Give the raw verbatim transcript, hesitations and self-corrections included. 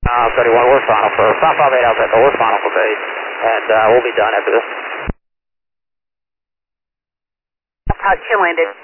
Uh, thirty-one, we're final for five five eight Alpha Echo, we're final for base, and uh, we'll be done after this. Uh, chill landed.